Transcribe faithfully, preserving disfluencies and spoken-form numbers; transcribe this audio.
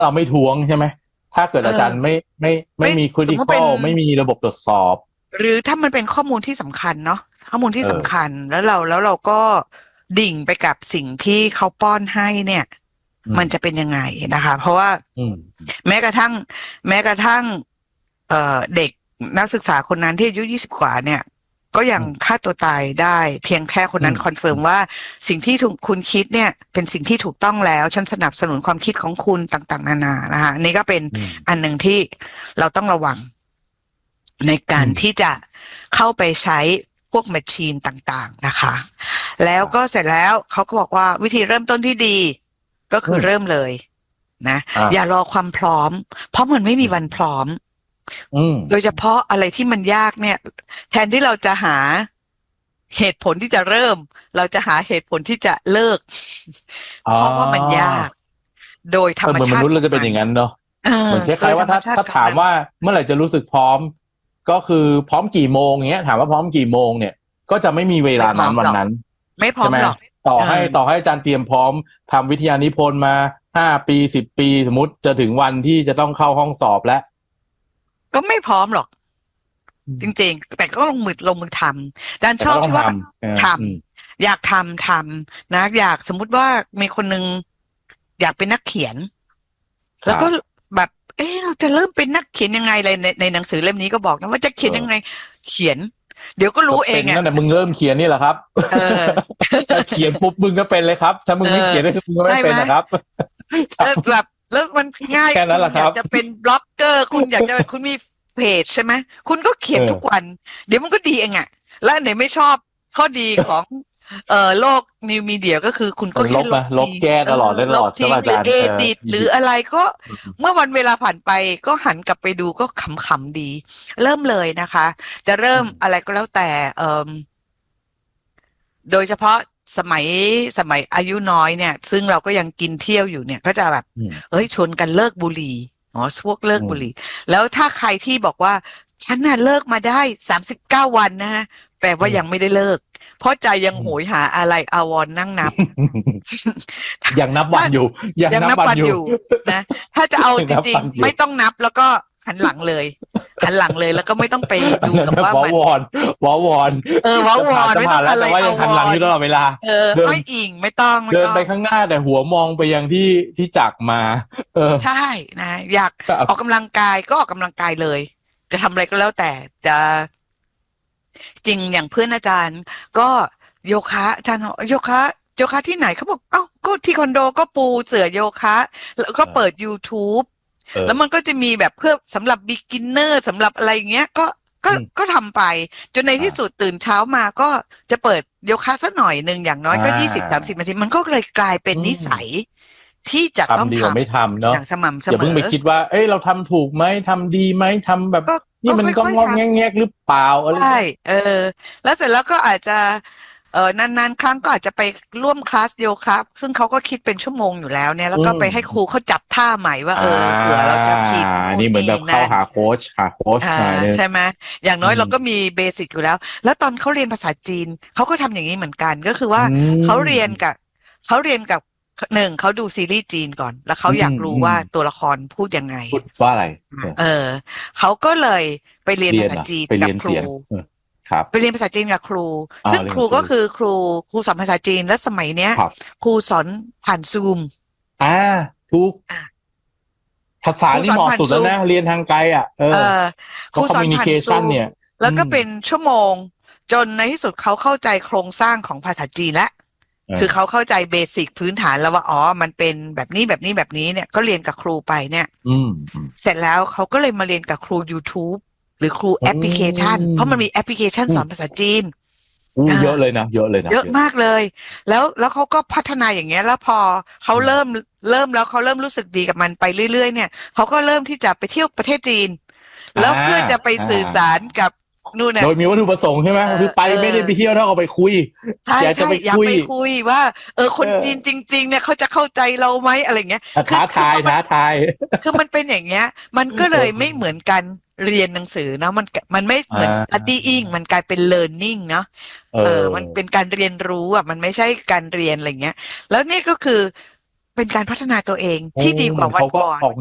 เราไม่ท้วงใช่ไหมถ้าเกิดอาจารย์ไม่ไม่ไม่มี critical ไม่มีระบบตรวจสอบหรือถ้ามันเป็นข้อมูลที่สำคัญเนาะข้อมูลที่สำคัญแล้วเราแล้วเราก็ดิ่งไปกับสิ่งที่เขาป้อนให้เนี่ยมันจะเป็นยังไงนะคะเพราะว่าแม้กระทั่งแม้กระทั่งเอ่อเด็กนักศึกษาคนนั้นที่อายุยี่สิบกว่าเนี่ยก็ยังฆ่าตัวตายได้เพียงแค่คนนั้นคอนเฟิร์มว่าสิ่งที่คุณคิดเนี่ยเป็นสิ่งที่ถูกต้องแล้วฉันสนับสนุนความคิดของคุณต่างๆนานานะคะนี่ก็เป็นอันหนึ่งที่เราต้องระวังในการที่จะเข้าไปใช้พวกแมชชีนต่างๆนะคะแล้วก็เสร็จแล้วเขาก็บอกว่าวิธีเริ่มต้นที่ดีก็คือเริ่มเลยนะอย่ารอความพร้อมเพราะมันไม่มีวันพร้อมโดยเฉพาะอะไรที่มันยากเนี่ยแทนที่เราจะหาเหตุผลที่จะเริ่มเราจะหาเหตุผลที่จะเลิกเพราะว่ามันยากโดยธรรมชาติมนุษย์เราจะเป็นอย่างนั้นเนาะเหมือนคล้ายๆว่าถ้าถ้าถามว่าเมื่อไหร่จะรู้สึกพร้อมก็คือพร้อมกี่โมงเงี้ยถามว่าพร้อมกี่โมงเนี่ยก็จะไม่มีเวลานั้นวันนั้นไม่พร้อมหรอกต่อให้ต่อให้อาจารย์เตรียมพร้อมทำวิทยานิพนธ์มาห้าปีสิบปีสมมติจะถึงวันที่จะต้องเข้าห้องสอบแล้วก็ไม่พร้อมหรอกจริงๆแต่ก็ลงมือลงมือทำอาจารย์ชอบที่ว่าทำอยากทำทำนะอยากสมมุติว่ามีคนนึงอยากเป็นนักเขียนแล้วก็แบบเออเราจะเริ่มเป็นนักเขียนยังไงเลยในในหนังสือเล่มนี้ก็บอกนะว่าจะเขียนยังไงเขียนเดี๋ยวก็รู้เองอ่ะนั่นแหละมึงเริ่มเขียนนี่แหละครับเออเขียนปุ๊บมึงก็เป็นเลยครับถ้ามึงไม่เขียนมึงก็ไม่เป็นนะครับแบบแล้วมันง่ายคุณอยากจะเป็นบล็อกเกอร์คุณอยากจะคุณมีเพจใช่ไหมคุณก็เขียนทุกวันเดี๋ยวมันก็ดีเองอ่ะแล้วไหนไม่ชอบข้อดีของเอ่อโลกนิวมีเดียก็คือคุณก็แค่ลบลบแก้ตลอดตลอดใช่ไหมอาจารย์หรือเอดิทหรืออะไรก็เมื่อวันเวลาผ่านไปก็หันกลับไปดูก็ขำๆดีเริ่มเลยนะคะจะเริ่มอะไรก็แล้วแต่เอ่อโดยเฉพาะสมัยสมัยอายุน้อยเนี่ยซึ่งเราก็ยังกินเที่ยวอยู่เนี่ยก็จะแบบเอ้ยชวนกันเลิกบุหรี่อ๋อพวกเลิกบุหรี่แล้วถ้าใครที่บอกว่าฉันน่ะเลิกมาได้สามสิบเก้าวันนะฮะแปลว่ายังไม่ได้เลิกเพราะใจยังโหยหาอะไรอาวรนั่งนับยังนับวันอยู่ยังนับวันอยู่นะถ้าจะเอาจริงๆไม่ต้องนับแล้วก็หันหลังเลยหันหลังเลยแล้วก็ไม่ต้องไปดูกับว่ามันวอนวอวอนเออวอวอนไม่ต้องอะไรแต่ว่ายังหันหลังอยู่ตลอดเวลาเออไม่อิงไม่ต้องเดินไปข้างหน้าแต่หัวมองไปยังที่ที่จักมาเออใช่นะอยากออกกำลังกายก็ออกกำลังกายเลยจะทำอะไรก็แล้วแต่จะจริงอย่างเพื่อนอาจารย์ก็โยคะอาจารย์โยคะโยคะที่ไหนเขาบอกเอ้าก็ที่คอนโดก็ปูเสื่อโยคะแล้วก็เปิด YouTube แล้วมันก็จะมีแบบเพื่อสำหรับ beginner สำหรับอะไรเงี้ยก็ก็ก็ทำไปจนในที่สุดตื่นเช้ามาก็จะเปิดโยคะสักหน่อยหนึ่งอย่างน้อยก็ยี่สิบสามสิบนาทีมันก็เลยกลายเป็นนิสัยที่จะต้องทำไม่ทำเนาะอย่างสม่ำเสมออย่าเพิ่งไปคิดว่าเอ้ยเราทำถูกไหมทำดีไหมทำแบบนี่มันก็งอแงกหรือเปล่าอะไรใช่เออแล้วเสร็จแล้วก็อาจจะเออนานๆครั้งก็อาจจะไปร่วมคลาสโยคะซึ่งเขาก็คิดเป็นชั่วโมงอยู่แล้วเนี่ยแล้วก็ไปให้ครูเขาจับท่าใหม่ว่าเออเผื่อเราจะผิดนี่เหมือนแบบเข้าหาโค้ชหาโค้ชใช่ไหมอย่างน้อยเราก็มีเบสิกอยู่แล้วแล้วตอนเขาเรียนภาษาจีนเขาก็ทำอย่างนี้เหมือนกันก็คือว่าเขาเรียนกับเขาเรียนกับหนึ่งเขาดูซีรีส์จีนก่อนแล้วเขาอยากรู้ว่าตัวละครพูดยังไงพูดว่าอะไรเออเขาก็เลยไปเรียนภาษาจีนกับครูไปเรียนภาษาจีนกับครูซึ่งครูก็คือครูครูสอนภาษาจีนและสมัยเนี้ยครูสอนผ่านซูมอ่าทุกภาษานี่เหมาะสุดแล้วนะเรียนทางไกลอ่ะเออครูสอนผ่านซูมเนี่ยแล้วก็เป็นชั่วโมงจนในที่สุดเขาเข้าใจโครงสร้างของภาษาจีนแล้วคือเขาเข้าใจเบสิกพื้นฐานแล้วว่าอ๋อมันเป็นแบบนี้แบบนี้แบบนี้เนี่ยก็เรียนกับครูไปเนี่ยเสร็จแล้วเขาก็เลยมาเรียนกับครู YouTube หรือครูแอปพลิเคชันเพราะมันมีแอปพลิเคชันสอนภาษาจีนเยอะเลยนะเยอะเลยนะเยอะมากเลยแล้วแล้วเขาก็พัฒนาอย่างเงี้ยแล้วพอเขาเริ่มเริ่มแล้วเขาเริ่มรู้สึกดีกับมันไปเรื่อยๆเนี่ยเขาก็เริ่มที่จะไปเที่ยวประเทศจีนแล้วเพื่อจะไปสื่อสารกับนู่นเนี่ยโดยมีวัตถุประสงค์ใช่ไหมคือไปไม่ได้ไปเที่ยวเท่ากับไปคุยอยากจะไปคุยอยากไปคุยว่าเออคนจีนจริงๆเนี่ยเขาจะเข้าใจเราไหมอะไรเงี้ยท้าทายท้าทายคือมันเป็นอย่างเงี้ยมันก็เลยไม่เหมือนกันเรียนหนังสือนะมันมันไม่เหมือน studying มันกลายเป็น learning เนาะเออมันเป็นการเรียนรู้อ่ะมันไม่ใช่การเรียนอะไรเงี้ยแล้วนี่ก็คือเป็นการพัฒนาตัวเองที่ดีกว่าวันก่อน